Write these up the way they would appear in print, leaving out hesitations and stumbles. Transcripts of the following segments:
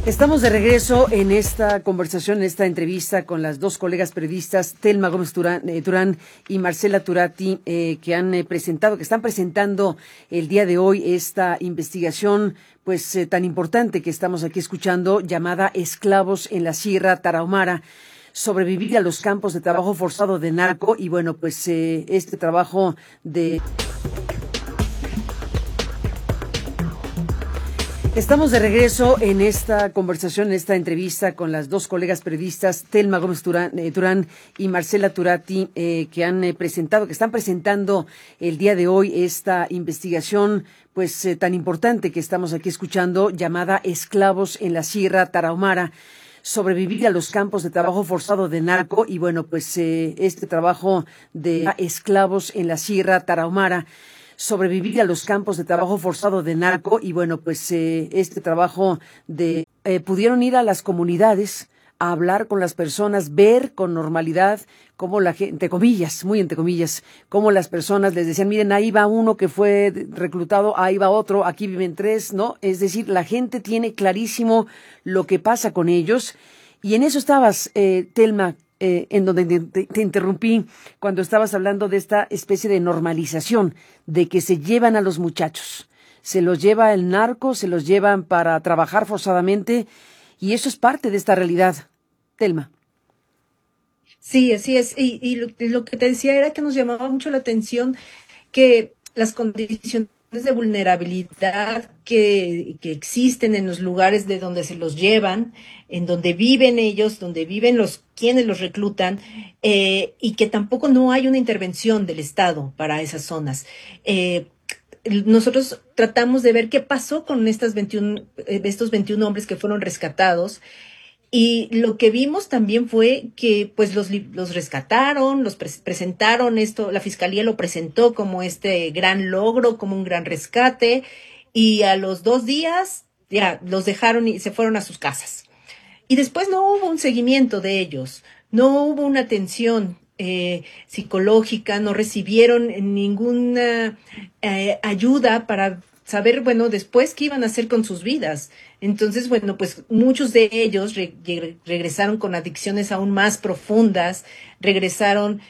Estamos de regreso en esta conversación, en esta entrevista con las dos colegas periodistas, Thelma Gómez Turán y Marcela Turati, que están presentando el día de hoy esta investigación, pues tan importante que estamos aquí escuchando, llamada Esclavos en la Sierra Tarahumara, sobrevivir a los campos de trabajo forzado de narco. Y bueno, pues este trabajo de... Estamos de regreso en esta conversación, en esta entrevista con las dos colegas periodistas, Thelma Gómez Turán y Marcela Turati, que están presentando el día de hoy esta investigación, pues tan importante que estamos aquí escuchando, llamada Esclavos en la Sierra Tarahumara, sobrevivir a los campos de trabajo forzado de narco. Y bueno, pues este trabajo de Esclavos en la Sierra Tarahumara, sobrevivir a los campos de trabajo forzado de narco. Y bueno, pues este trabajo de pudieron ir a las comunidades a hablar con las personas, ver con normalidad cómo la gente, entre comillas, muy entre comillas, cómo las personas les decían, miren, ahí va uno que fue reclutado, ahí va otro, aquí viven tres, ¿no? Es decir, la gente tiene clarísimo lo que pasa con ellos. Y en eso estabas, Thelma, en donde te interrumpí cuando estabas hablando de esta especie de normalización, de que se llevan a los muchachos, se los lleva el narco, se los llevan para trabajar forzadamente, y eso es parte de esta realidad, Thelma. Sí, así es. Y lo que te decía era que nos llamaba mucho la atención que las condiciones de vulnerabilidad que existen en los lugares de donde se los llevan, en donde viven ellos, donde viven quienes los reclutan, y que tampoco no hay una intervención del Estado para esas zonas. Nosotros tratamos de ver qué pasó con estos 21 hombres que fueron rescatados. Y lo que vimos también fue que pues los rescataron, los presentaron esto, la fiscalía lo presentó como este gran logro, como un gran rescate, y a los 2 días ya los dejaron y se fueron a sus casas. Y después no hubo un seguimiento de ellos, no hubo una atención psicológica, no recibieron ninguna ayuda para saber, bueno, después qué iban a hacer con sus vidas. Entonces, bueno, pues muchos de ellos regresaron con adicciones aún más profundas, regresaron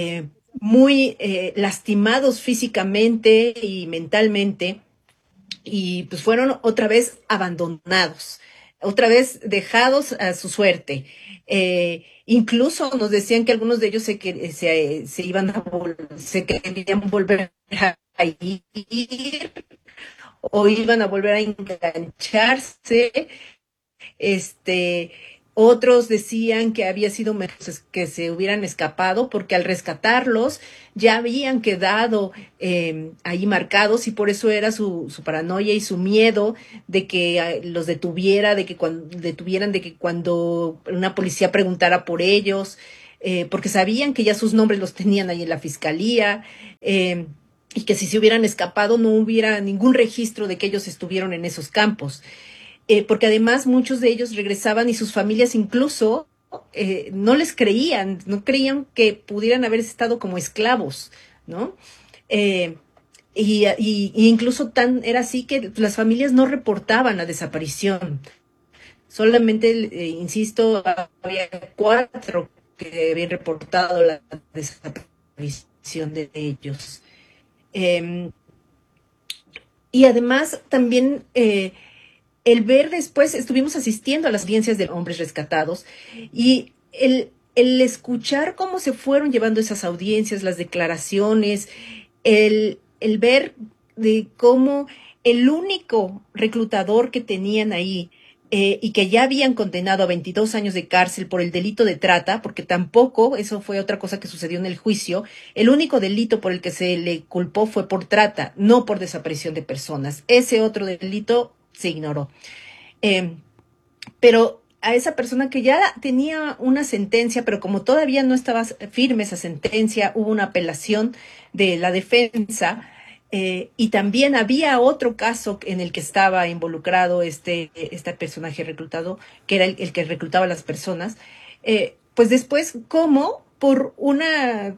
muy lastimados físicamente y mentalmente, y pues fueron otra vez abandonados, otra vez dejados a su suerte. Incluso nos decían que algunos de ellos se iban se querían volver a ir o iban a volver a engancharse. Otros decían que había sido mejor que se hubieran escapado porque al rescatarlos ya habían quedado ahí marcados, y por eso era su paranoia y su miedo de que los detuvieran, de que cuando una policía preguntara por ellos, porque sabían que ya sus nombres los tenían ahí en la fiscalía, y que si se hubieran escapado no hubiera ningún registro de que ellos estuvieron en esos campos. Porque además muchos de ellos regresaban y sus familias incluso no les creían, no creían que pudieran haber estado como esclavos, ¿no? Y incluso era así que las familias no reportaban la desaparición. Solamente, insisto, había 4 que habían reportado la desaparición de ellos. Y además también el ver después, estuvimos asistiendo a las audiencias de hombres rescatados, y el escuchar cómo se fueron llevando esas audiencias, las declaraciones, el ver de cómo el único reclutador que tenían ahí, y que ya habían condenado a 22 años de cárcel por el delito de trata, porque tampoco, eso fue otra cosa que sucedió en el juicio, el único delito por el que se le culpó fue por trata, no por desaparición de personas. Ese otro delito se ignoró. Pero a esa persona que ya tenía una sentencia, pero como todavía no estaba firme esa sentencia, hubo una apelación de la defensa, y también había otro caso en el que estaba involucrado este personaje reclutado, que era el que reclutaba a las personas. Pues después, como por una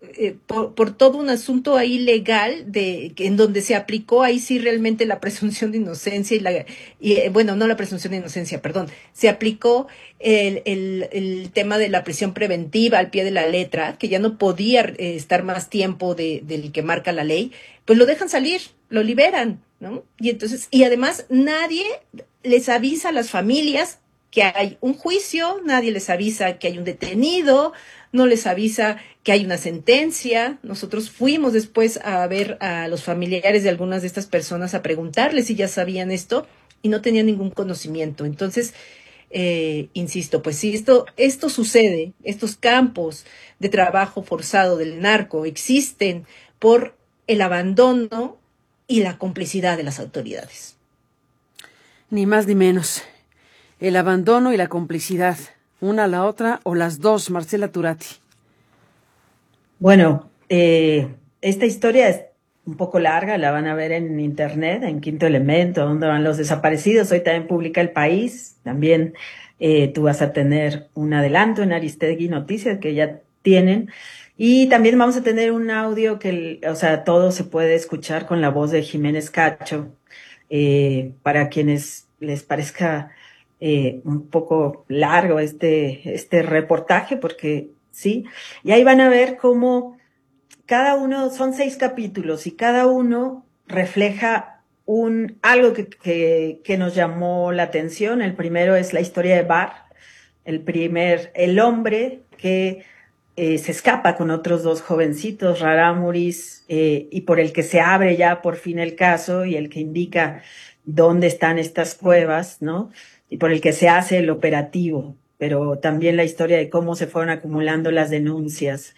por todo un asunto ahí legal en donde se aplicó ahí sí realmente la presunción de inocencia bueno, no la presunción de inocencia, perdón, se aplicó el tema de la prisión preventiva al pie de la letra, que ya no podía estar más tiempo del que marca la ley, pues lo dejan salir, lo liberan, ¿no? Y entonces, y además nadie les avisa a las familias que hay un juicio, nadie les avisa que hay un detenido, no les avisa que hay una sentencia. Nosotros fuimos después a ver a los familiares de algunas de estas personas a preguntarles si ya sabían esto y no tenían ningún conocimiento. Entonces, insisto, pues si esto sucede, estos campos de trabajo forzado del narco existen por el abandono y la complicidad de las autoridades. Ni más ni menos. El abandono y la complicidad, una a la otra o las dos, Marcela Turati. Bueno, esta historia es un poco larga, la van a ver en internet, en Quinto Elemento, donde van los desaparecidos. Hoy también publica El País, también tú vas a tener un adelanto en Aristegui Noticias que ya tienen. Y también vamos a tener un audio o sea, todo se puede escuchar con la voz de Jiménez Cacho, para quienes les parezca un poco largo este reportaje, porque sí, y ahí van a ver cómo cada uno, son 6 capítulos y cada uno refleja algo que nos llamó la atención. El primero es la historia de Bar, el hombre que se escapa con otros 2 jovencitos, Raramuris, y por el que se abre ya por fin el caso y el que indica dónde están estas cuevas, ¿no? Y por el que se hace el operativo, pero también la historia de cómo se fueron acumulando las denuncias.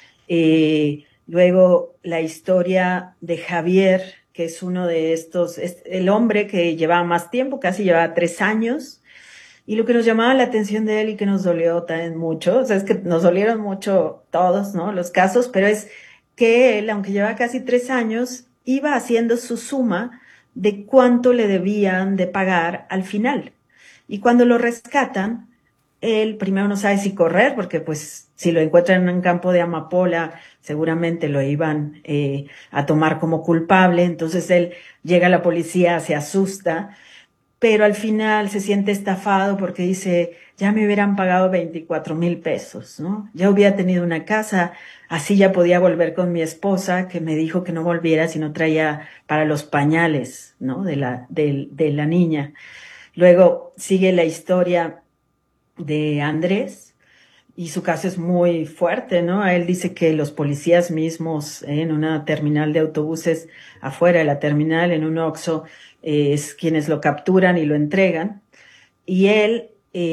Luego la historia de Javier, que es uno de estos, es el hombre que llevaba más tiempo, casi llevaba 3 años, y lo que nos llamaba la atención de él y que nos dolió también mucho, o sea, es que nos dolieron mucho todos, ¿no? Los casos, pero es que él, aunque lleva casi 3 años, iba haciendo su suma de cuánto le debían de pagar al final. Y cuando lo rescatan, él primero no sabe si correr, porque pues si lo encuentran en un campo de amapola, seguramente lo iban a tomar como culpable. Entonces él llega a la policía, se asusta, pero al final se siente estafado porque dice, ya me hubieran pagado 24,000 pesos, ¿no? Ya hubiera tenido una casa, así ya podía volver con mi esposa, que me dijo que no volviera si no traía para los pañales, ¿no? De la niña. Luego sigue la historia de Andrés, y su caso es muy fuerte, ¿no? Él dice que los policías mismos en una terminal de autobuses, afuera de la terminal, en un Oxxo, es quienes lo capturan y lo entregan. Y él,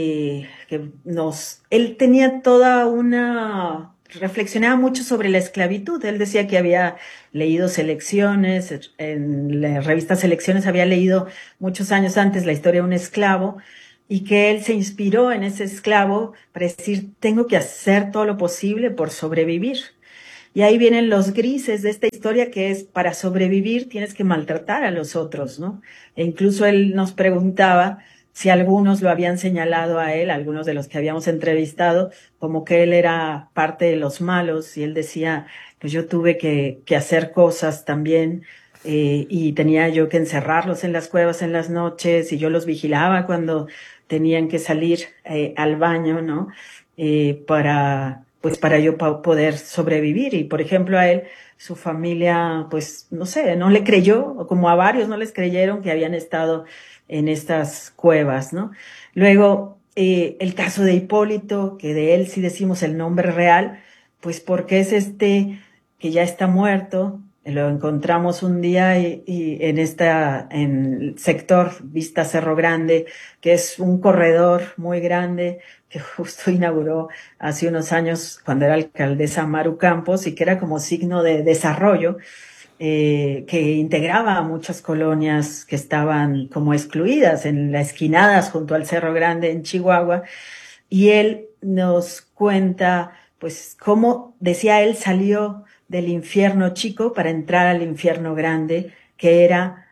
él tenía reflexionaba mucho sobre la esclavitud. Él decía que había leído Selecciones, en la revista Selecciones había leído muchos años antes la historia de un esclavo, y que él se inspiró en ese esclavo para decir, tengo que hacer todo lo posible por sobrevivir. Y ahí vienen los grises de esta historia, que es, para sobrevivir tienes que maltratar a los otros, ¿no? E incluso él nos preguntaba si algunos lo habían señalado a él, algunos de los que habíamos entrevistado, como que él era parte de los malos, y él decía, pues yo tuve que hacer cosas también, y tenía yo que encerrarlos en las cuevas en las noches, y yo los vigilaba cuando tenían que salir al baño, ¿no? Para yo poder sobrevivir. Y por ejemplo a él, su familia, pues no sé, no le creyó, o como a varios no les creyeron que habían estado en estas cuevas, ¿no? Luego, el caso de Hipólito, que de él sí decimos el nombre real, pues porque es que ya está muerto. Lo encontramos un día y en el sector Vista Cerro Grande, que es un corredor muy grande que justo inauguró hace unos años cuando era alcaldesa Maru Campos, y que era como signo de desarrollo, que integraba a muchas colonias que estaban como excluidas en las esquinadas junto al Cerro Grande en Chihuahua. Y él nos cuenta, pues, cómo, decía él, salió del infierno chico para entrar al infierno grande, que era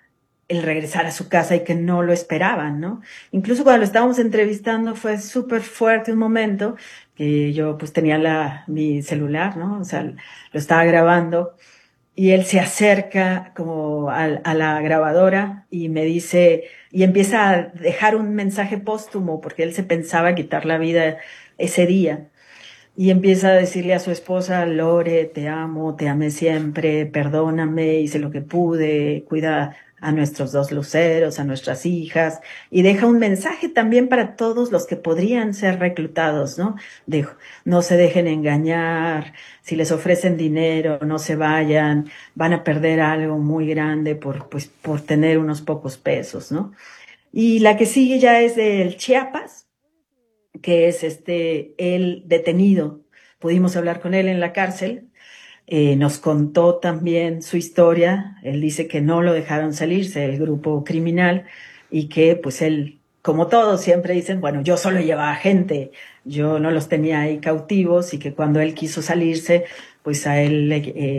el regresar a su casa y que no lo esperaban, ¿no? Incluso cuando lo estábamos entrevistando fue súper fuerte un momento que yo pues tenía mi celular, ¿no? O sea, lo estaba grabando y él se acerca como a la grabadora y me dice, y empieza a dejar un mensaje póstumo porque él se pensaba quitar la vida ese día. Y empieza a decirle a su esposa: Lore, te amo, te amé siempre, perdóname, hice lo que pude, cuida a nuestros dos luceros, a nuestras hijas, y deja un mensaje también para todos los que podrían ser reclutados, ¿no? No se dejen engañar, si les ofrecen dinero, no se vayan, van a perder algo muy grande por tener unos pocos pesos, ¿no? Y la que sigue ya es del Chiapas, que es él detenido. Pudimos hablar con él en la cárcel. Nos contó también su historia. Él dice que no lo dejaron salirse del grupo criminal y que pues él, como todos, siempre dicen, bueno, yo solo llevaba gente, yo no los tenía ahí cautivos, y que cuando él quiso salirse, pues a él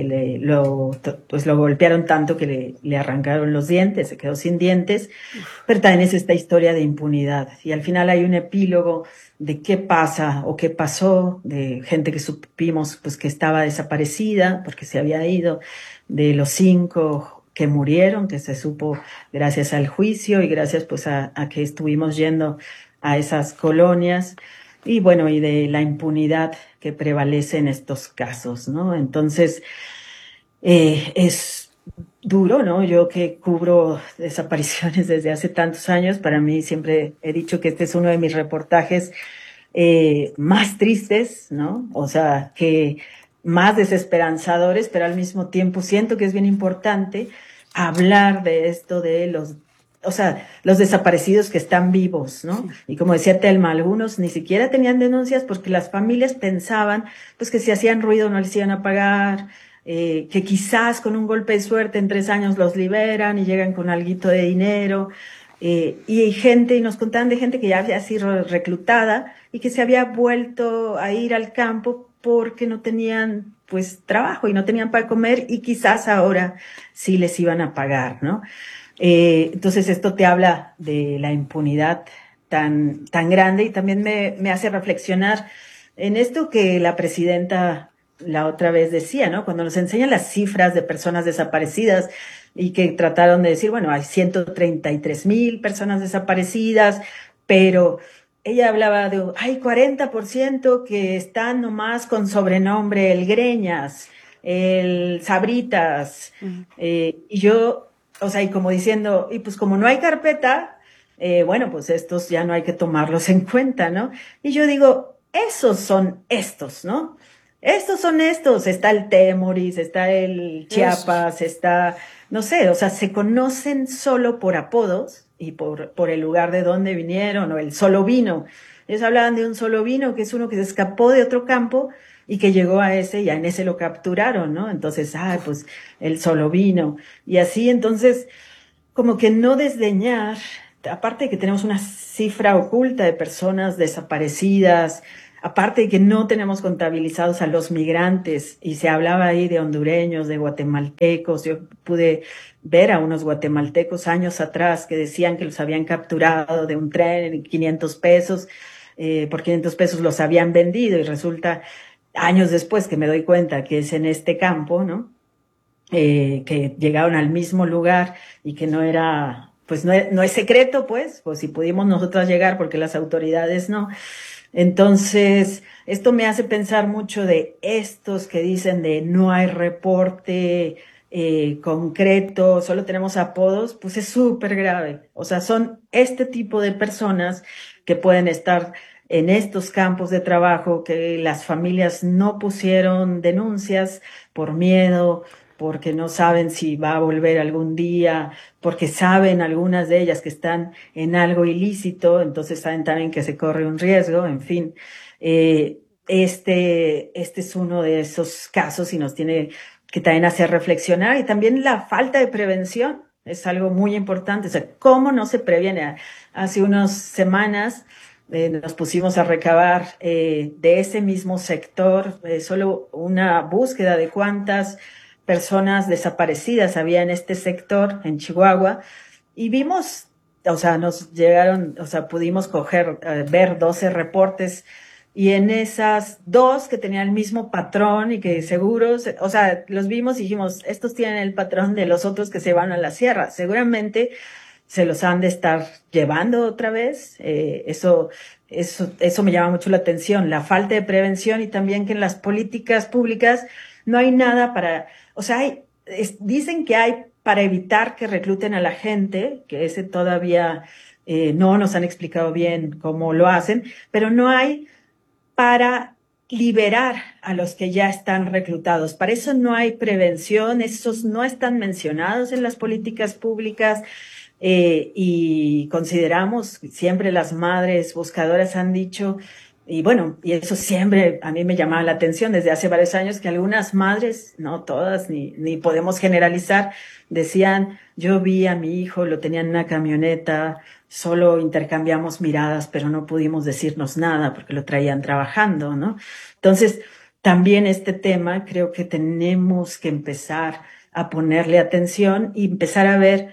lo golpearon tanto que le arrancaron los dientes, se quedó sin dientes. Pero también es esta historia de impunidad. Y al final hay un epílogo de qué pasa o qué pasó, de gente que supimos pues que estaba desaparecida porque se había ido, de los 5 que murieron, que se supo gracias al juicio y gracias pues a que estuvimos yendo a esas colonias, y bueno, y de la impunidad que prevalece en estos casos, ¿no? Entonces, es duro, ¿no? Yo que cubro desapariciones desde hace tantos años, para mí siempre he dicho que este es uno de mis reportajes más tristes, ¿no? O sea, que más desesperanzadores, pero al mismo tiempo siento que es bien importante hablar de esto de los desaparecidos que están vivos, ¿no? Sí. Y como decía Telma, algunos ni siquiera tenían denuncias porque las familias pensaban, pues, que si hacían ruido no les iban a pagar, que quizás con un golpe de suerte en 3 años los liberan y llegan con alguito de dinero. Y hay gente, y nos contaban de gente que ya había sido reclutada y que se había vuelto a ir al campo porque no tenían pues trabajo y no tenían para comer, y quizás ahora sí les iban a pagar, ¿no? Entonces esto te habla de la impunidad tan grande, y también me hace reflexionar en esto que la presidenta la otra vez decía, ¿no? Cuando nos enseñan las cifras de personas desaparecidas y que trataron de decir, bueno, hay 133,000 personas desaparecidas, pero ella hablaba hay 40% que están nomás con sobrenombre, el Greñas, el Sabritas, y yo, o sea, y como diciendo, y pues como no hay carpeta, bueno, pues estos ya no hay que tomarlos en cuenta, ¿no? Y yo digo, esos son estos, ¿no? Estos son estos, está el Temoris, está el Chiapas, está, no sé, o sea, se conocen solo por apodos y por el lugar de donde vinieron, o el solo vino. Ellos hablaban de un solo vino, que es uno que se escapó de otro campo y que llegó a ese, y en ese lo capturaron, ¿no? Entonces, pues el solo vino. Y así, entonces, como que no desdeñar, aparte de que tenemos una cifra oculta de personas desaparecidas, aparte de que no tenemos contabilizados a los migrantes, y se hablaba ahí de hondureños, de guatemaltecos. Yo pude ver a unos guatemaltecos años atrás que decían que los habían capturado de un tren en 500 pesos, por 500 pesos los habían vendido, y resulta años después que me doy cuenta que es en este campo, ¿no? Que llegaron al mismo lugar y que no era, pues no es secreto, pues si pudimos nosotras llegar porque las autoridades no. Entonces, esto me hace pensar mucho de estos que dicen de no hay reporte concreto, solo tenemos apodos, pues es súper grave. O sea, son este tipo de personas que pueden estar en estos campos de trabajo, que las familias no pusieron denuncias por miedo, porque no saben si va a volver algún día, porque saben algunas de ellas que están en algo ilícito, entonces saben también que se corre un riesgo, en fin. Este es uno de esos casos, y nos tiene que también hacer reflexionar, y también la falta de prevención es algo muy importante. O sea, ¿cómo no se previene? Hace unas semanas nos pusimos a recabar de ese mismo sector solo una búsqueda de cuántas personas desaparecidas había en este sector, en Chihuahua, y vimos, o sea, nos llegaron, o sea, pudimos ver 12 reportes, y en esas dos que tenían el mismo patrón y que seguros, o sea, los vimos y dijimos, estos tienen el patrón de los otros que se van a la sierra. Seguramente se los han de estar llevando otra vez. Eso me llama mucho la atención, la falta de prevención, y también que en las políticas públicas no hay nada para, o sea, dicen que hay para evitar que recluten a la gente, que ese todavía no nos han explicado bien cómo lo hacen, pero no hay para liberar a los que ya están reclutados. Para eso no hay prevención, esos no están mencionados en las políticas públicas. Y consideramos, siempre las madres buscadoras han dicho, y bueno, y eso siempre a mí me llamaba la atención desde hace varios años, que algunas madres, no todas, ni podemos generalizar, decían, yo vi a mi hijo, lo tenía en una camioneta, solo intercambiamos miradas, pero no pudimos decirnos nada porque lo traían trabajando, ¿no? Entonces, también este tema creo que tenemos que empezar a ponerle atención y empezar a ver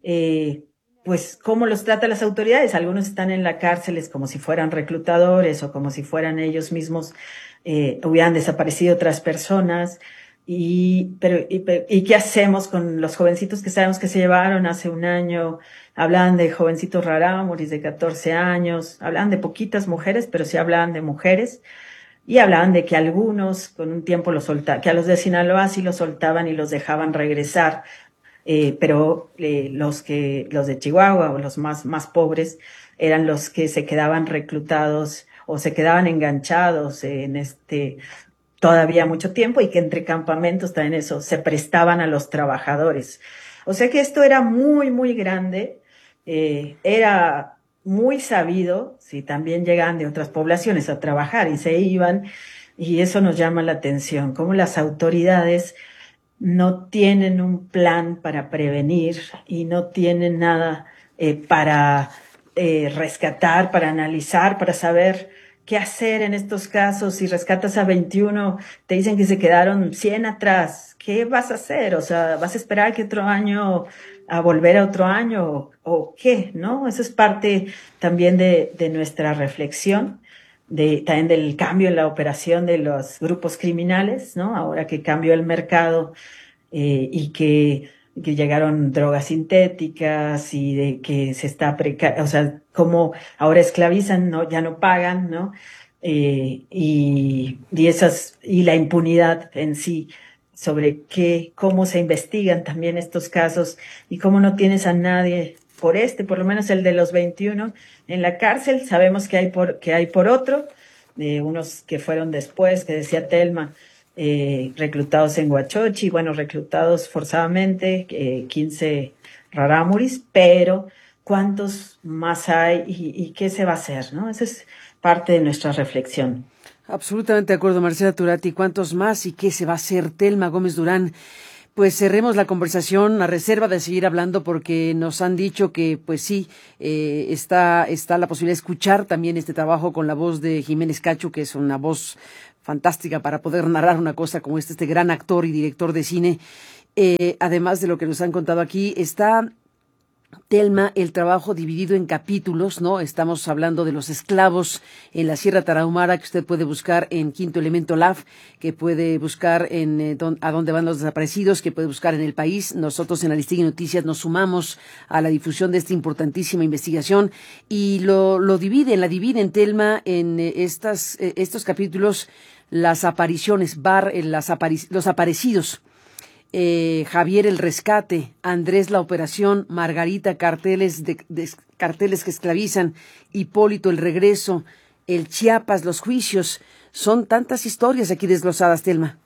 pues cómo los tratan las autoridades. Algunos están en la cárcel como si fueran reclutadores o como si fueran ellos mismos, hubieran desaparecido otras personas. ¿Y qué hacemos con los jovencitos que sabemos que se llevaron hace un año? Hablaban de jovencitos rarámuris de 14 años, hablaban de poquitas mujeres, pero sí hablaban de mujeres. Y hablaban de que algunos con un tiempo los soltaban, que a los de Sinaloa sí los soltaban y los dejaban regresar. Pero los de Chihuahua o los más pobres eran los que se quedaban reclutados o se quedaban enganchados en todavía mucho tiempo, y que entre campamentos también eso se prestaban a los trabajadores. O sea que esto era muy, muy grande, era muy sabido, si también llegaban de otras poblaciones a trabajar y se iban, y eso nos llama la atención, cómo las autoridades no tienen un plan para prevenir y no tienen nada para rescatar, para analizar, para saber qué hacer en estos casos. Si rescatas a 21, te dicen que se quedaron 100 atrás. ¿Qué vas a hacer? O sea, ¿vas a esperar que otro año, a volver a otro año o qué? ¿No? Eso es parte también de nuestra reflexión. También del cambio en la operación de los grupos criminales, ¿no? Ahora que cambió el mercado y que llegaron drogas sintéticas y de que se está o sea, como ahora esclavizan, ¿no? Ya no pagan, ¿no? Y la impunidad en sí, sobre cómo se investigan también estos casos y cómo no tienes a nadie por lo menos el de los 21 en la cárcel. Sabemos que hay por otro, unos que fueron después, que decía Telma, reclutados en Huachochi, bueno, reclutados forzadamente, 15 rarámuris, pero ¿cuántos más hay y qué se va a hacer, ¿no? Esa es parte de nuestra reflexión. Absolutamente de acuerdo, Marcela Turati. ¿Cuántos más y qué se va a hacer? Telma Gómez Durán. Pues cerremos la conversación a reserva de seguir hablando, porque nos han dicho que, pues sí, está la posibilidad de escuchar también este trabajo con la voz de Jiménez Cacho, que es una voz fantástica para poder narrar una cosa como este gran actor y director de cine. Además de lo que nos han contado aquí, está, Telma, el trabajo dividido en capítulos, ¿no? Estamos hablando de los esclavos en la Sierra Tarahumara, que usted puede buscar en Quinto Elemento Lab, que puede buscar en A dónde van los desaparecidos, que puede buscar en El País. Nosotros en Aristegui Noticias nos sumamos a la difusión de esta importantísima investigación y la dividen, Telma, en estos capítulos, las apariciones, los aparecidos. Javier, el rescate; Andrés, la operación; Margarita, carteles que esclavizan; Hipólito, el regreso; el Chiapas, los juicios. Son tantas historias aquí desglosadas, Telma.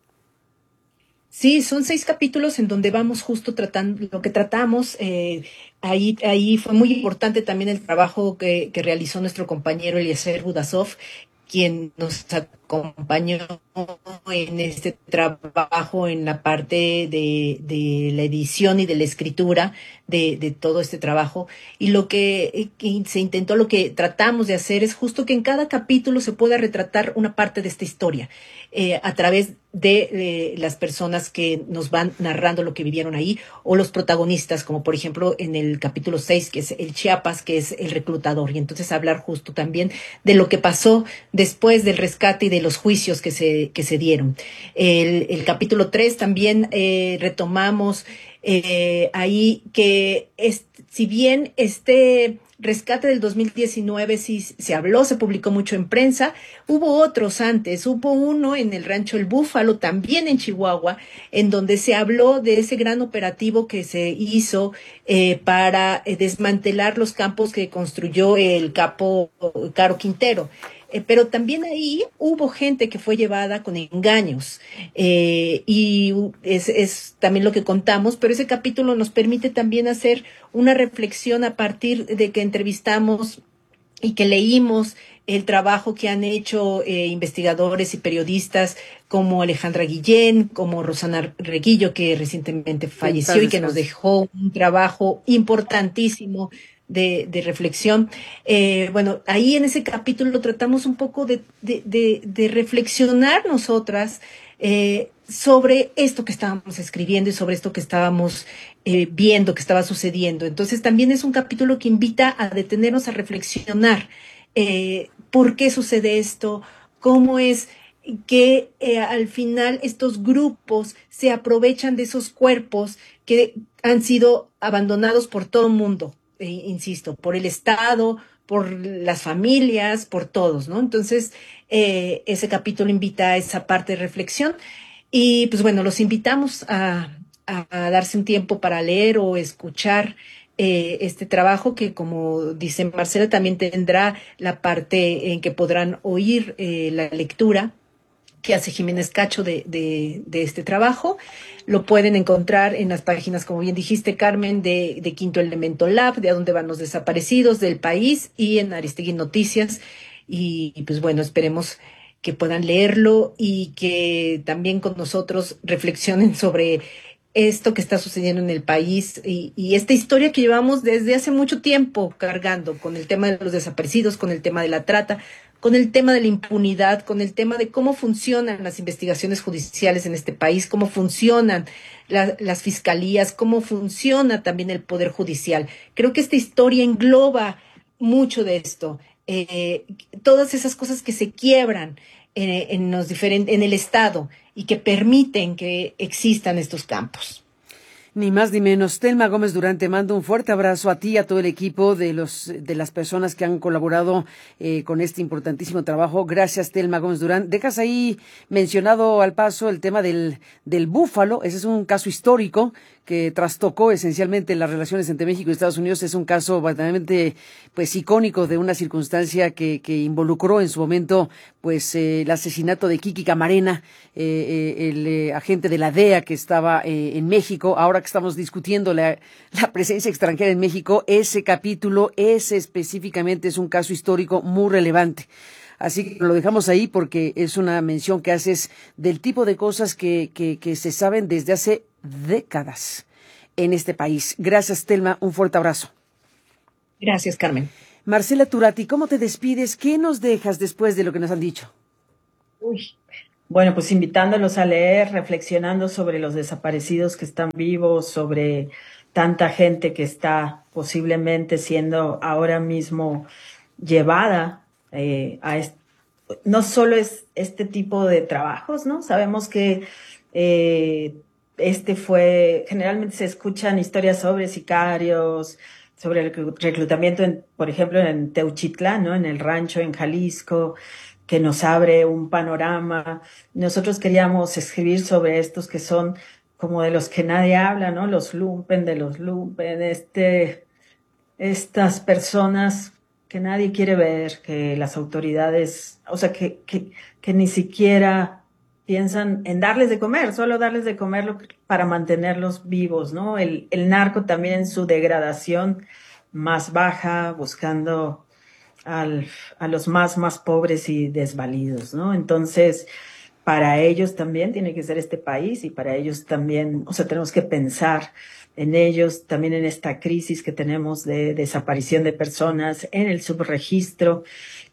Sí, son 6 capítulos en donde vamos justo tratando lo que tratamos. Ahí fue muy importante también el trabajo que realizó nuestro compañero Eliezer Budasov, quien nos acompañó en este trabajo, en la parte de la edición y de la escritura de todo este trabajo. Y lo que se intentó, lo que tratamos de hacer es justo que en cada capítulo se pueda retratar una parte de esta historia, a través de las personas que nos van narrando lo que vivieron ahí, o los protagonistas, como por ejemplo en el capítulo 6, que es el Chiapas, que es el reclutador, y entonces hablar justo también de lo que pasó después del rescate y de los juicios que se dieron. El capítulo 3 también retomamos ahí que si bien este rescate del 2019 sí se habló, se publicó mucho en prensa, hubo otros antes, hubo uno en el rancho El Búfalo, también en Chihuahua, en donde se habló de ese gran operativo que se hizo para desmantelar los campos que construyó el capo Caro Quintero. Pero también ahí hubo gente que fue llevada con engaños, y es también lo que contamos, pero ese capítulo nos permite también hacer una reflexión a partir de que entrevistamos y que leímos el trabajo que han hecho investigadores y periodistas como Alejandra Guillén, como Rosana Reguillo, que recientemente falleció y que nos dejó un trabajo importantísimo de reflexión. Bueno, ahí en ese capítulo tratamos un poco de reflexionar nosotras sobre esto que estábamos escribiendo y sobre esto que estábamos viendo que estaba sucediendo. Entonces también es un capítulo que invita a detenernos a reflexionar por qué sucede esto, cómo es que al final estos grupos se aprovechan de esos cuerpos que han sido abandonados por todo el mundo, insisto, por el Estado, por las familias, por todos, ¿no? Entonces, ese capítulo invita a esa parte de reflexión y, pues bueno, los invitamos a darse un tiempo para leer o escuchar este trabajo que, como dice Marcela, también tendrá la parte en que podrán oír la lectura que hace Jiménez Cacho de este trabajo. Lo pueden encontrar en las páginas, como bien dijiste, Carmen, de Quinto Elemento Lab, de A Dónde Van los Desaparecidos, del País, y en Aristegui Noticias. Y pues bueno, esperemos que puedan leerlo y que también con nosotros reflexionen sobre esto que está sucediendo en el país y esta historia que llevamos desde hace mucho tiempo cargando con el tema de los desaparecidos, con el tema de la trata, con el tema de la impunidad, con el tema de cómo funcionan las investigaciones judiciales en este país, cómo funcionan las fiscalías, cómo funciona también el Poder Judicial. Creo que esta historia engloba mucho de esto, todas esas cosas que se quiebran en el Estado y que permiten que existan estos campos. Ni más ni menos. Telma Gómez Durán, te mando un fuerte abrazo a ti y a todo el equipo de las personas que han colaborado con este importantísimo trabajo. Gracias, Telma Gómez Durán. Dejas ahí mencionado al paso el tema del búfalo. Ese es un caso histórico que trastocó esencialmente las relaciones entre México y Estados Unidos. Es un caso verdaderamente pues icónico de una circunstancia que involucró en su momento pues el asesinato de Kiki Camarena, el agente de la DEA que estaba en México. Ahora que estamos discutiendo la presencia extranjera en México, ese capítulo, ese específicamente es un caso histórico muy relevante. Así que lo dejamos ahí porque es una mención que haces del tipo de cosas que se saben desde hace décadas en este país. Gracias, Telma. Un fuerte abrazo. Gracias, Carmen. Marcela Turati, ¿cómo te despides? ¿Qué nos dejas después de lo que nos han dicho? Bueno, pues invitándolos a leer, reflexionando sobre los desaparecidos que están vivos, sobre tanta gente que está posiblemente siendo ahora mismo llevada no solo es este tipo de trabajos, ¿no? Sabemos que generalmente se escuchan historias sobre sicarios, sobre el reclutamiento, por ejemplo, en Teuchitlán, ¿no? En el rancho en Jalisco, que nos abre un panorama. Nosotros queríamos escribir sobre estos que son como de los que nadie habla, ¿no? Los lumpen, estas personas que nadie quiere ver, que las autoridades, o sea, que ni siquiera piensan en darles de comer, solo darles de comer para mantenerlos vivos, ¿no? El narco también en su degradación más baja, buscando a los más pobres y desvalidos, ¿no? Entonces, para ellos también tiene que ser este país y para ellos también, o sea, tenemos que pensar en ellos, también en esta crisis que tenemos de desaparición de personas, en el subregistro.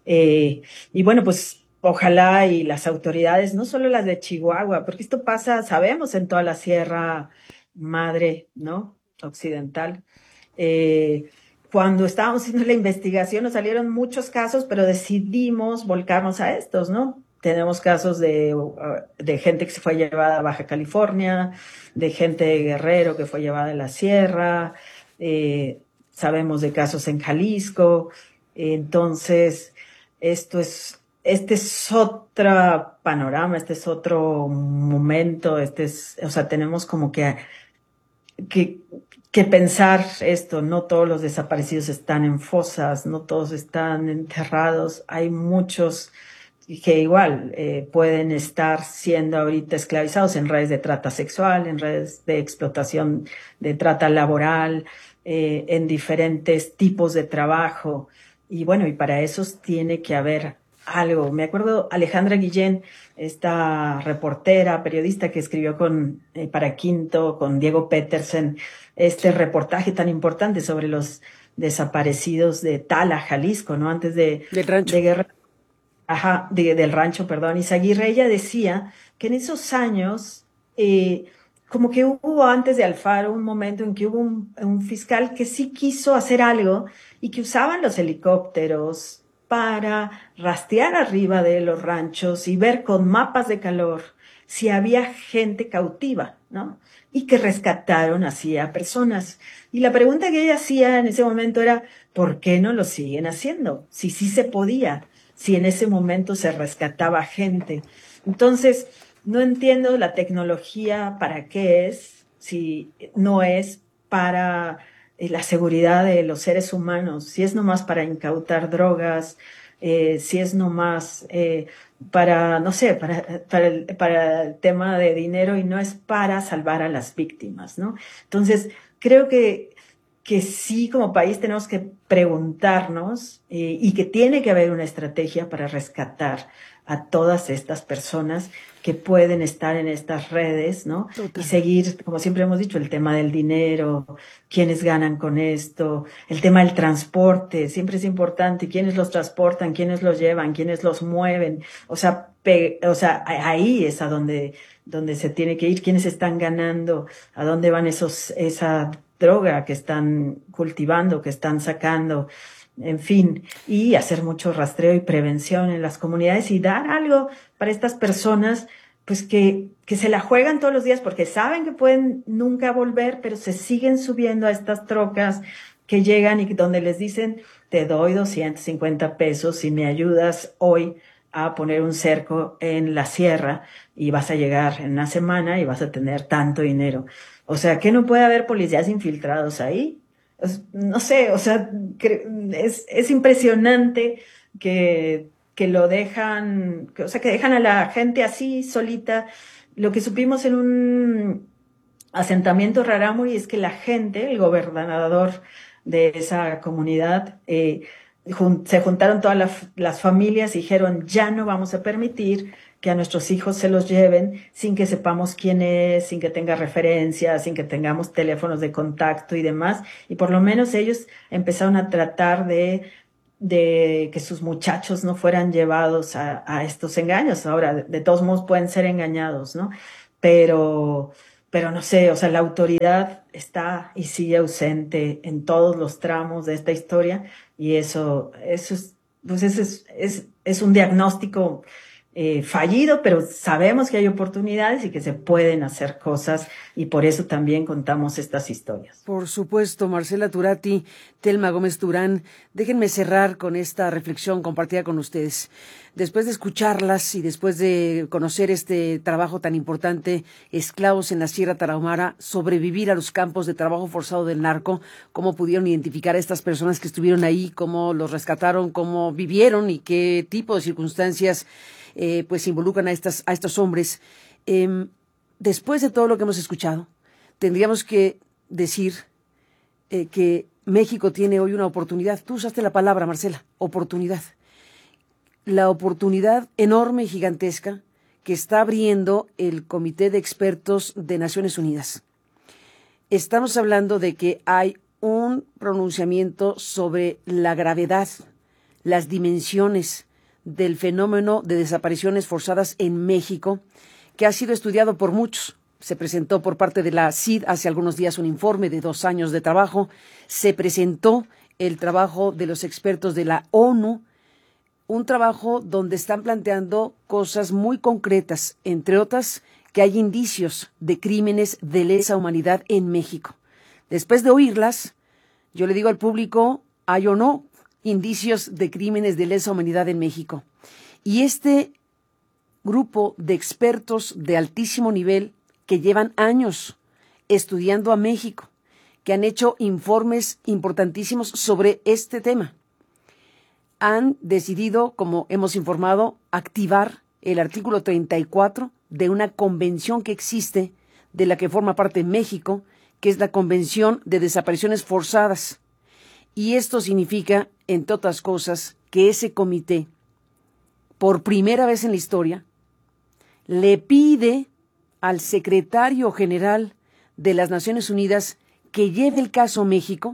Y bueno, pues ojalá y las autoridades, no solo las de Chihuahua, porque esto pasa, sabemos, en toda la Sierra Madre, ¿no? Occidental. Eh, Cuando estábamos haciendo la investigación nos salieron muchos casos, pero decidimos volcarnos a estos, ¿no? Tenemos casos de gente que se fue llevada a Baja California, de gente de Guerrero que fue llevada a la sierra, sabemos de casos en Jalisco. Entonces, este es otro panorama, este es otro momento, o sea, tenemos como que, que pensar esto, no todos los desaparecidos están en fosas, no todos están enterrados, hay muchos que igual pueden estar siendo ahorita esclavizados en redes de trata sexual, en redes de explotación, de trata laboral, en diferentes tipos de trabajo. Y bueno, y para esos tiene que haber algo. Me acuerdo Alejandra Guillén, esta reportera, periodista que escribió para Quinto, con Diego Petersen, este reportaje tan importante sobre los desaparecidos de Tala, Jalisco, ¿no? Antes Del rancho. de Guerra. Ajá, del rancho, perdón. Izaguirre, ella decía que en esos años, como que hubo antes de Alfaro un momento en que hubo un fiscal que sí quiso hacer algo y que usaban los helicópteros para rastrear arriba de los ranchos y ver con mapas de calor si había gente cautiva, ¿no? Y que rescataron así a personas. Y la pregunta que ella hacía en ese momento era, ¿por qué no lo siguen haciendo? Si sí se podía, si en ese momento se rescataba gente. Entonces, no entiendo la tecnología para qué es, si no es para la seguridad de los seres humanos, si es nomás para incautar drogas, si es nomás para, no sé, para el tema de dinero y no es para salvar a las víctimas, ¿no? Entonces, creo que sí, como país tenemos que preguntarnos y que tiene que haber una estrategia para rescatar a todas estas personas que pueden estar en estas redes, ¿no? Total. Y seguir, como siempre hemos dicho, el tema del dinero, quiénes ganan con esto, el tema del transporte, siempre es importante, quiénes los transportan, quiénes los llevan, quiénes los mueven, o sea, ahí es a donde se tiene que ir, quiénes están ganando, a dónde van esa droga que están cultivando, que están sacando, en fin, y hacer mucho rastreo y prevención en las comunidades y dar algo para estas personas, pues que se la juegan todos los días porque saben que pueden nunca volver, pero se siguen subiendo a estas trocas que llegan y donde les dicen, te doy 250 pesos si me ayudas hoy a poner un cerco en la sierra y vas a llegar en una semana y vas a tener tanto dinero. O sea, que no puede haber policías infiltrados ahí. No sé, o sea, es impresionante que lo dejan, o sea, que dejan a la gente así solita. Lo que supimos en un asentamiento Rarámuri es que la gente, el gobernador de esa comunidad, se juntaron todas las familias y dijeron, ya no vamos a permitir que a nuestros hijos se los lleven sin que sepamos quién es, sin que tenga referencias, sin que tengamos teléfonos de contacto y demás. Y por lo menos ellos empezaron a tratar de que sus muchachos no fueran llevados a estos engaños. Ahora, de todos modos pueden ser engañados, ¿no? Pero, pero no sé, o sea, la autoridad está y sigue ausente en todos los tramos de esta historia y eso es, pues es un diagnóstico fallido, pero sabemos que hay oportunidades y que se pueden hacer cosas y por eso también contamos estas historias. Por supuesto, Marcela Turati, Telma Gómez Turán, déjenme cerrar con esta reflexión compartida con ustedes. Después de escucharlas y después de conocer este trabajo tan importante, Esclavos en la Sierra Tarahumara, sobrevivir a los campos de trabajo forzado del narco, cómo pudieron identificar a estas personas que estuvieron ahí, cómo los rescataron, cómo vivieron y qué tipo de circunstancias pues involucran a estos hombres. Después de todo lo que hemos escuchado, tendríamos que decir que México tiene hoy una oportunidad. Tú usaste la palabra, Marcela, oportunidad. La oportunidad enorme y gigantesca que está abriendo el Comité de Expertos de Naciones Unidas. Estamos hablando de que hay un pronunciamiento sobre la gravedad, las dimensiones del fenómeno de desapariciones forzadas en México, que ha sido estudiado por muchos. Se presentó por parte de la CID hace algunos días un informe de 2 años de trabajo. Se presentó el trabajo de los expertos de la ONU, un trabajo donde están planteando cosas muy concretas, entre otras, que hay indicios de crímenes de lesa humanidad en México. Después de oírlas, yo le digo al público, ¿hay o no indicios de crímenes de lesa humanidad en México? Y este grupo de expertos de altísimo nivel que llevan años estudiando a México, que han hecho informes importantísimos sobre este tema, han decidido, como hemos informado, activar el artículo 34 de una convención que existe, de la que forma parte México, que es la Convención de Desapariciones Forzadas. Y esto significa, entre otras cosas, que ese comité, por primera vez en la historia, le pide al secretario general de las Naciones Unidas que lleve el caso México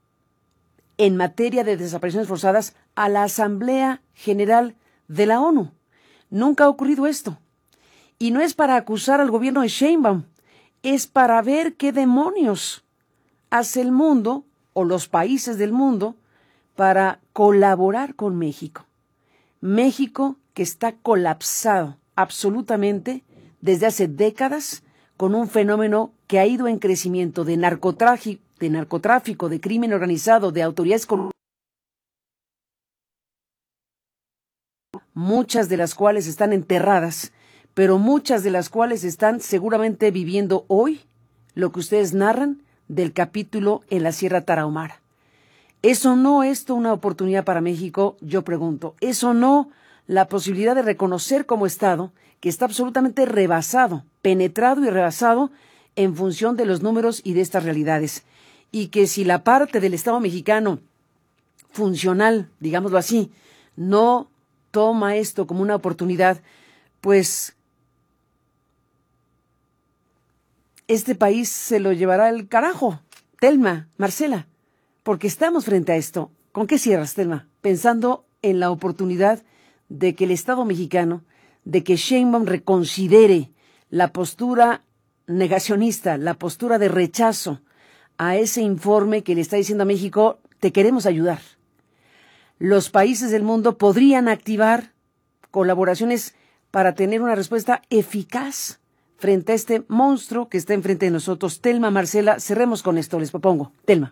en materia de desapariciones forzadas a la Asamblea General de la ONU. Nunca ha ocurrido esto. Y no es para acusar al gobierno de Sheinbaum, es para ver qué demonios hace el mundo o los países del mundo para colaborar con México. México que está colapsado absolutamente desde hace décadas con un fenómeno que ha ido en crecimiento de narcotráfico, de crimen organizado, de autoridades corruptas, muchas de las cuales están enterradas, pero muchas de las cuales están seguramente viviendo hoy lo que ustedes narran del capítulo en la Sierra Tarahumara. ¿Eso no es una oportunidad para México? Yo pregunto. ¿Eso no la posibilidad de reconocer como Estado que está absolutamente rebasado, penetrado y rebasado en función de los números y de estas realidades? Y que si la parte del Estado mexicano funcional, digámoslo así, no toma esto como una oportunidad, pues este país se lo llevará al carajo. Telma, Marcela, porque estamos frente a esto. ¿Con qué cierras, Telma? Pensando en la oportunidad de que el Estado mexicano, de que Sheinbaum reconsidere la postura negacionista, la postura de rechazo a ese informe que le está diciendo a México, te queremos ayudar. Los países del mundo podrían activar colaboraciones para tener una respuesta eficaz frente a este monstruo que está enfrente de nosotros. Telma, Marcela, cerremos con esto, les propongo. Telma.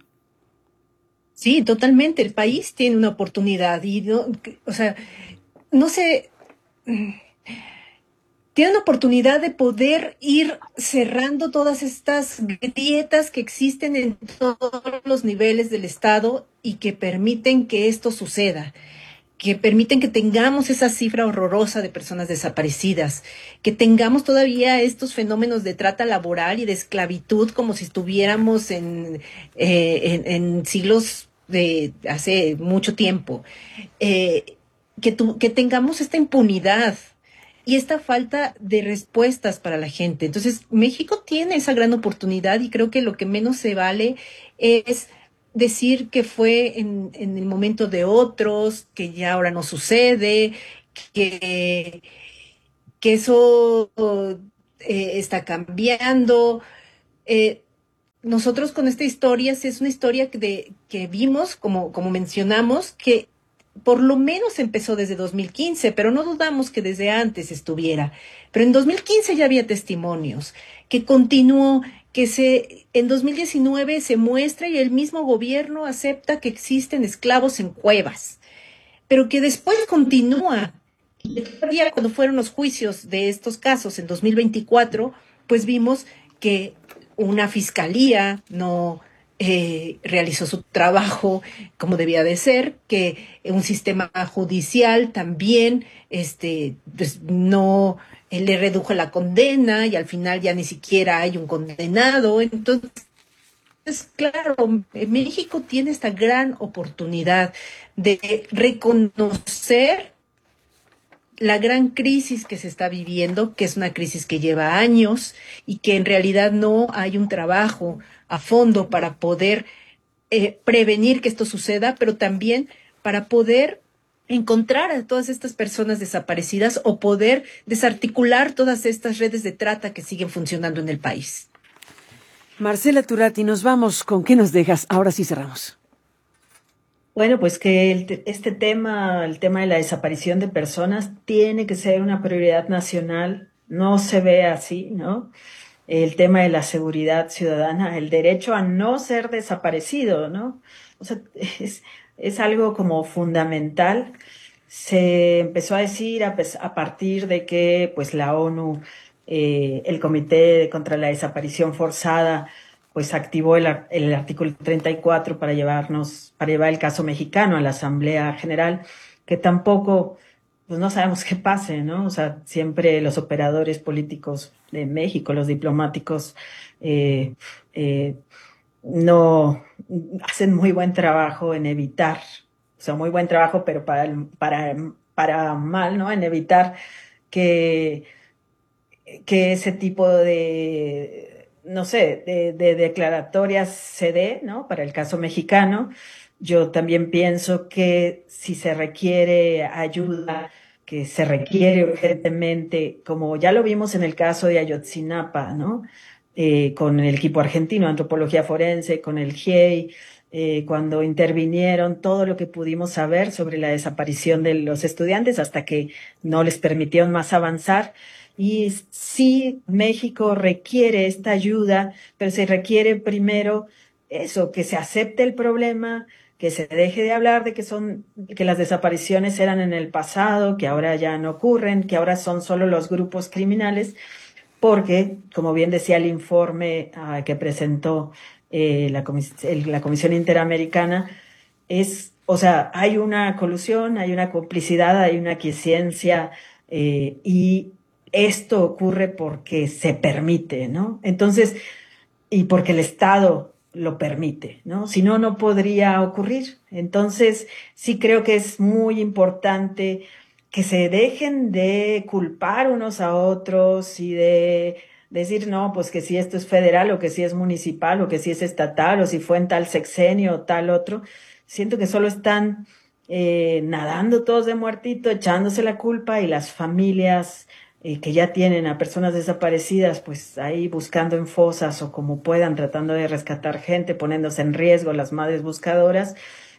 Sí, totalmente. El país tiene una oportunidad y no sé, tiene una oportunidad de poder ir cerrando todas estas grietas que existen en todos los niveles del Estado y que permiten que esto suceda, que permiten que tengamos esa cifra horrorosa de personas desaparecidas, que tengamos todavía estos fenómenos de trata laboral y de esclavitud como si estuviéramos en siglos de hace mucho tiempo, que tengamos esta impunidad y esta falta de respuestas para la gente. Entonces, México tiene esa gran oportunidad y creo que lo que menos se vale es decir que fue en el momento de otros, que ya ahora no sucede, que, que eso está cambiando. Nosotros con esta historia, sí es una historia que vimos, como mencionamos, que por lo menos empezó desde 2015, pero no dudamos que desde antes estuviera. Pero en 2015 ya había testimonios, que continuó, en 2019 se muestra y el mismo gobierno acepta que existen esclavos en cuevas, pero que después continúa. Y todavía cuando fueron los juicios de estos casos en 2024, pues vimos que una fiscalía no realizó su trabajo como debía de ser, que un sistema judicial también pues no le redujo la condena y al final ya ni siquiera hay un condenado. Entonces, claro, México tiene esta gran oportunidad de reconocer la gran crisis que se está viviendo, que es una crisis que lleva años y que en realidad no hay un trabajo a fondo para poder prevenir que esto suceda, pero también para poder encontrar a todas estas personas desaparecidas o poder desarticular todas estas redes de trata que siguen funcionando en el país. Marcela Turati, nos vamos. ¿Con qué nos dejas? Ahora sí cerramos. Bueno, pues que este tema, el tema de la desaparición de personas, tiene que ser una prioridad nacional. No se ve así, ¿no? El tema de la seguridad ciudadana, el derecho a no ser desaparecido, ¿no? O sea, es algo como fundamental. Se empezó a decir a partir de que, pues, la ONU, el Comité contra la Desaparición Forzada, pues activó el artículo 34 para llevar el caso mexicano a la Asamblea General, que tampoco, pues no sabemos qué pase, ¿no? O sea, siempre los operadores políticos de México, los diplomáticos, eh, eh, no hacen muy buen trabajo en evitar, o sea, muy buen trabajo, pero para mal, ¿no? En evitar que que ese tipo de, no sé, de declaratorias se dé, ¿no? Para el caso mexicano. Yo también pienso que si se requiere ayuda, que se requiere urgentemente, como ya lo vimos en el caso de Ayotzinapa, ¿no? Con el equipo argentino, Antropología Forense, con el GIEI, cuando intervinieron todo lo que pudimos saber sobre la desaparición de los estudiantes hasta que no les permitieron más avanzar. Y sí, México requiere esta ayuda, pero se requiere primero eso, que se acepte el problema, que se deje de hablar de que las desapariciones eran en el pasado, que ahora ya no ocurren, que ahora son solo los grupos criminales, porque, como bien decía el informe que presentó la Comisión Interamericana, o sea, hay una colusión, hay una complicidad, hay una aquiescencia, y esto ocurre porque se permite, ¿no? Entonces, y porque el Estado lo permite, ¿no? Si no, no podría ocurrir. Entonces, sí creo que es muy importante que se dejen de culpar unos a otros y de decir, no, pues que si esto es federal o que si es municipal o que si es estatal o si fue en tal sexenio o tal otro. Siento que solo están nadando todos de muertito, echándose la culpa y las familias que ya tienen a personas desaparecidas, pues ahí buscando en fosas o como puedan, tratando de rescatar gente, poniéndose en riesgo las madres buscadoras,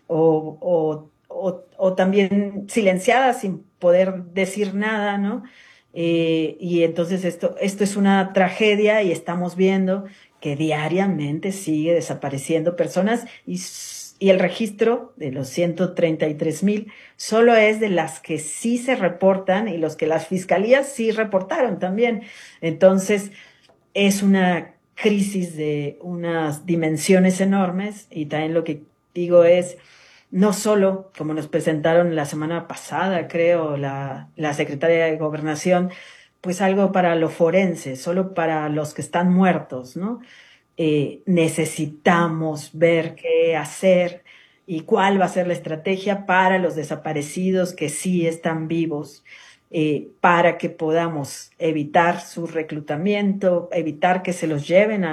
o también silenciadas sin poder decir nada, ¿no? Y entonces esto es una tragedia y estamos viendo que diariamente sigue desapareciendo personas y el registro de los 133,000 solo es de las que sí se reportan y los que las fiscalías sí reportaron también. Entonces, es una crisis de unas dimensiones enormes y también lo que digo es, no solo, como nos presentaron la semana pasada, creo, la secretaria de Gobernación, pues algo para lo forense, solo para los que están muertos, ¿no? Necesitamos ver qué hacer y cuál va a ser la estrategia para los desaparecidos que sí están vivos, para que podamos evitar su reclutamiento, evitar que se los lleven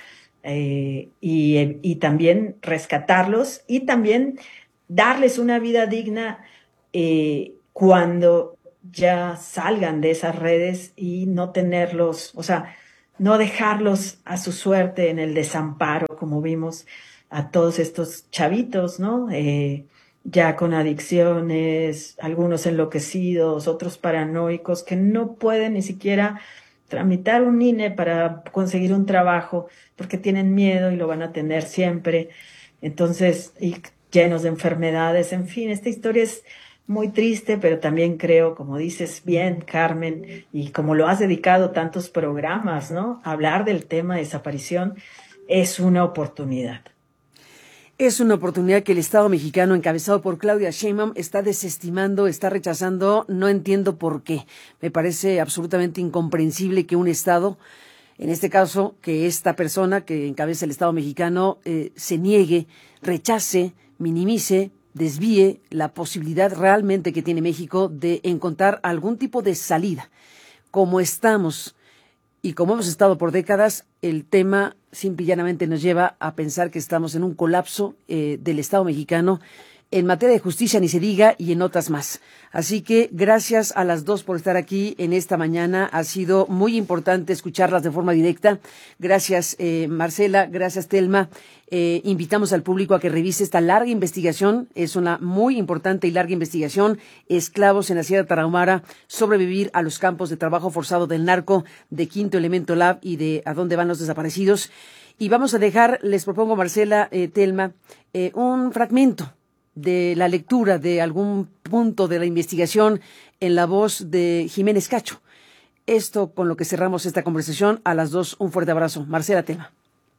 y también rescatarlos y también darles una vida digna cuando ya salgan de esas redes y no tenerlos, o sea, no dejarlos a su suerte en el desamparo, como vimos a todos estos chavitos, ¿no? Ya con adicciones, algunos enloquecidos, otros paranoicos, que no pueden ni siquiera tramitar un INE para conseguir un trabajo porque tienen miedo y lo van a tener siempre. Entonces, y llenos de enfermedades, en fin, esta historia es muy triste, pero también creo, como dices bien, Carmen, y como lo has dedicado tantos programas, ¿no? Hablar del tema de desaparición es una oportunidad. Es una oportunidad que el Estado mexicano, encabezado por Claudia Sheinbaum, está desestimando, está rechazando. No entiendo por qué. Me parece absolutamente incomprensible que un Estado En este caso, que esta persona que encabeza el Estado mexicano se niegue, rechace, minimice, desvíe la posibilidad realmente que tiene México de encontrar algún tipo de salida. Como estamos y como hemos estado por décadas, el tema simple y llanamente nos lleva a pensar que estamos en un colapso del Estado mexicano en materia de justicia, ni se diga, y en otras más. Así que gracias a las dos por estar aquí en esta mañana. Ha sido muy importante escucharlas de forma directa. Gracias, Marcela. Gracias, Telma. Invitamos al público a que revise esta larga investigación. Es una muy importante y larga investigación. Esclavos en la Sierra Tarahumara, sobrevivir a los campos de trabajo forzado del narco, de Quinto Elemento Lab y de A dónde van los desaparecidos. Y vamos a dejar, les propongo, Marcela, Telma, un fragmento de la lectura de algún punto de la investigación en la voz de Jiménez Cacho. Esto con lo que cerramos esta conversación. A las dos, un fuerte abrazo. Marcela, Telma.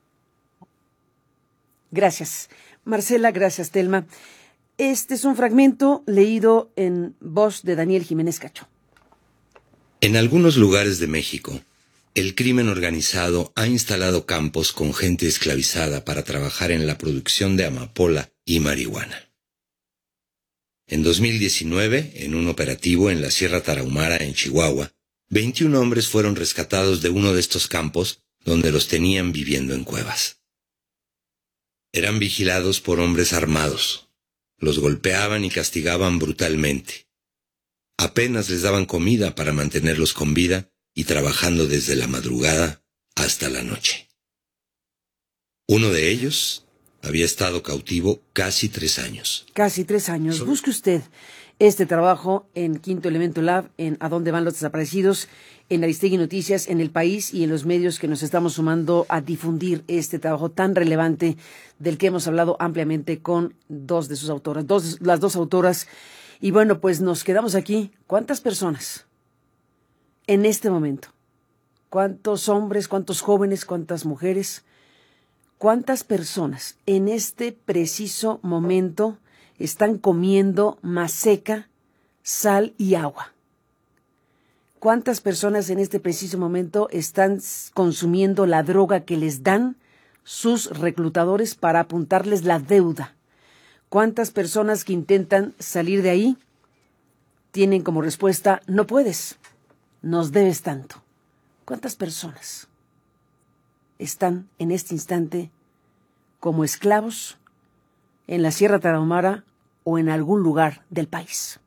Gracias. Marcela, gracias, Telma. Este es un fragmento leído en voz de Daniel Jiménez Cacho. En algunos lugares de México, el crimen organizado ha instalado campos con gente esclavizada para trabajar en la producción de amapola y marihuana. En 2019, en un operativo en la Sierra Tarahumara, en Chihuahua, 21 hombres fueron rescatados de uno de estos campos donde los tenían viviendo en cuevas. Eran vigilados por hombres armados. Los golpeaban y castigaban brutalmente. Apenas les daban comida para mantenerlos con vida y trabajando desde la madrugada hasta la noche. Uno de ellos había estado cautivo casi 3 años. Casi 3 años. Busque usted este trabajo en Quinto Elemento Lab, en A dónde van los desaparecidos, en Aristegui Noticias, en El País y en los medios que nos estamos sumando a difundir este trabajo tan relevante del que hemos hablado ampliamente con dos de sus autoras, las dos autoras. Y bueno, pues nos quedamos aquí. ¿Cuántas personas en este momento? ¿Cuántos hombres, cuántos jóvenes, cuántas mujeres? ¿Cuántas personas en este preciso momento están comiendo maseca, sal y agua? ¿Cuántas personas en este preciso momento están consumiendo la droga que les dan sus reclutadores para apuntarles la deuda? ¿Cuántas personas que intentan salir de ahí tienen como respuesta: no puedes, nos debes tanto? ¿Cuántas personas están en este instante como esclavos en la Sierra Tarahumara o en algún lugar del país?